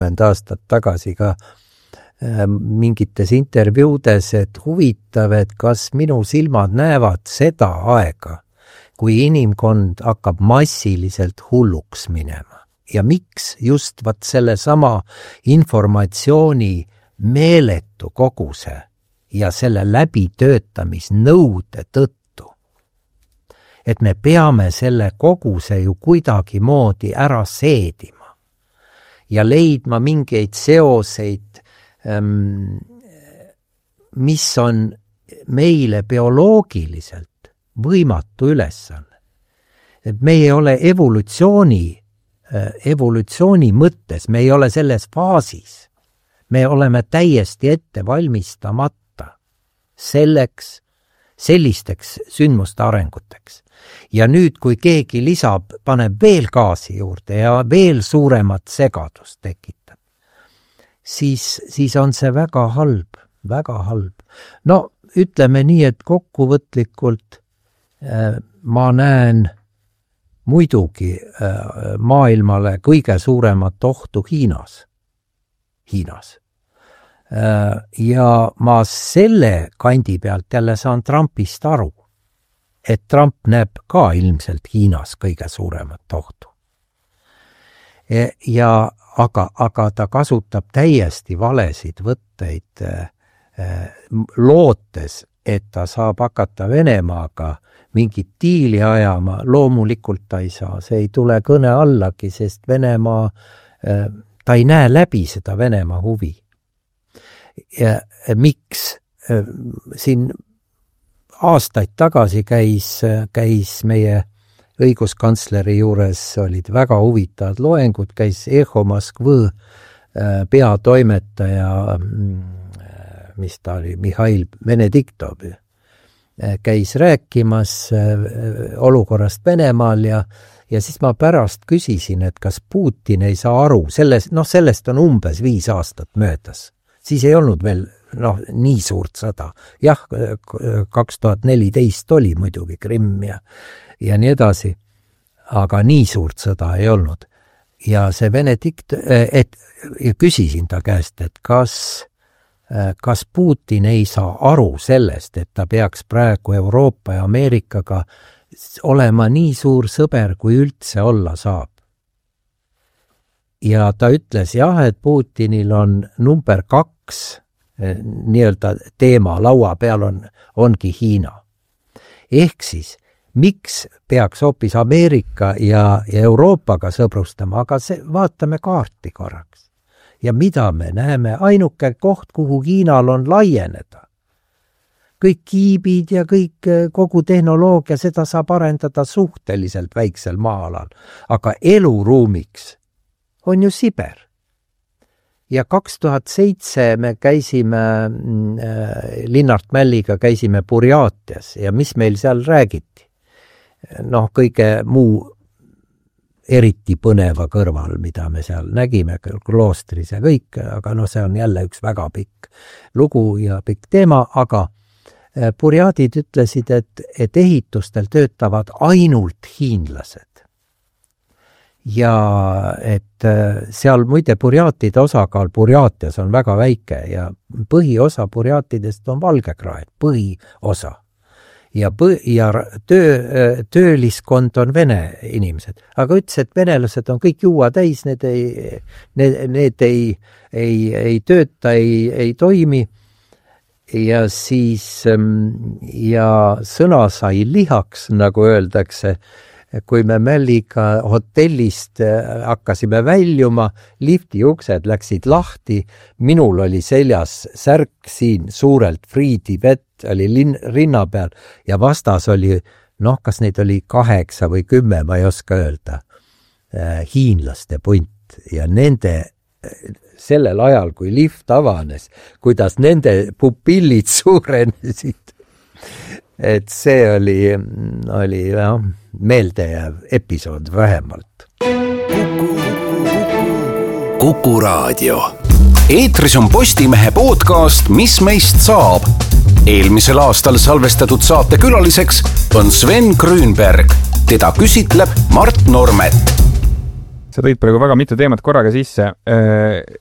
aastat tagasi ka mingites intervjuudes, et huvitav, et kas minu silmad näevad seda aega, kui inimkond hakkab massiliselt hulluks minema. Ja miks just selle sama informatsiooni meeletu koguse ja selle läbitöötamisnõude tõttu, et me peame selle koguse ju kuidagi moodi ära seedima ja leidma mingeid seoseid, mis on meile bioloogiliselt võimatu ülesanne. Et me ei ole evolutsiooni mõttes, me ei ole selles faasis. Me oleme täiesti ette valmistamata sellisteks sündmuste arenguteks. Ja nüüd, kui keegi paneb veel gaasi juurde ja veel suuremat segadust tekitab, siis on see väga halb, väga halb. No, ütleme nii, et kokkuvõtlikult ma näen muidugi maailmale kõige suuremat ohtu Hiinas. Ja ma selle kandi pealt jälle saan Trumpist aru, et Trump näeb ka ilmselt Hiinas kõige suuremat ohtu. Aga ta kasutab täiesti valesid võtteid, lootes, et ta saab hakata Venemaaga mingit diili ajama. Loomulikult ta ei saa, see ei tule kõne allagi, sest Venemaa, ta ei näe läbi seda Venemaa huvi. Ja miks? Siin aastaid tagasi käis meie õiguskantsleri juures, olid väga huvitavad loengud, käis Eho Moskvõ peatoimetaja, mis ta oli, Mihhail Venediktov, käis rääkimas olukorrast Venemaal ja siis ma pärast küsisin, et kas Putin ei saa aru, sellest on umbes 5 aastat möödas. Siis ei olnud veel nii suurt sõda. Jah, 2014 oli muidugi Krimm ja nii edasi, aga nii suurt sõda ei olnud. Ja see Venedikt, küsisin ta käest, et kas Putin ei saa aru sellest, et ta peaks praegu Euroopa ja Ameerikaga olema nii suur sõber, kui üldse olla saab. Ja ta ütles et Putinil on number 2 nii-öelda teema laua peal ongi Hiina. Ehk siis, miks peaks hoopis Ameerika ja Euroopaga sõbrustama, aga vaatame kaarti korraks. Ja mida me näeme? Ainuke koht, kuhu Hiinal on laieneda. Kõik kiibid ja kogu tehnoloogia, seda saab arendada suhteliselt väiksel maa-alal. Aga eluruumiks on ju Siber. Ja 2007 me käisime Linnart Mälliga käisime Burjaatias ja mis meil seal räägiti? Kõige muu eriti põneva kõrval, mida me seal nägime kloostris ja kõik, aga see on jälle üks väga pikk lugu ja pikk teema, aga burjaadid ütlesid, et ehitustel töötavad ainult hiinlased. Ja et seal muide burjaatide osakaal Burjaatias on väga väike ja põhiosa burjaatidest on valgekraed, põhiosa. Ja tööliskond on vene inimesed. Aga ütles, et venelased on kõik juua täis, need ei tööta, ei toimi. Ja siis sõna sai lihaks, nagu öeldakse, kui me Mälliga hotellist hakkasime väljuma, lifti uksed läksid lahti, minul oli seljas särk siin suurelt Friidi vett, oli rinna peal ja vastas oli, kas neid oli 8 või 10, ma ei oska öelda, hiinlaste punt ja nende sellel ajal, kui lift avanes, kuidas nende pupillid suurenesid. Et see oli meeldejääv episood vähemalt. Kuku Raadio. Eetris on Postimehe podcast Mis meist saab? Eelmisel aastal salvestatud saate külaliseks on Sven Grünberg. Teda küsitleb Mart Normet. sa tõid praegu väga mitu teemat korraga sisse.